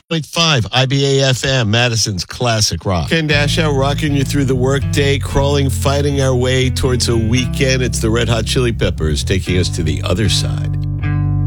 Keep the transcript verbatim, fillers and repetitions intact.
point five I B A F M, Madison's classic rock. Ken Dashow rocking you through the workday, crawling, fighting our way towards a weekend. It's the Red Hot Chili Peppers taking us to the other side.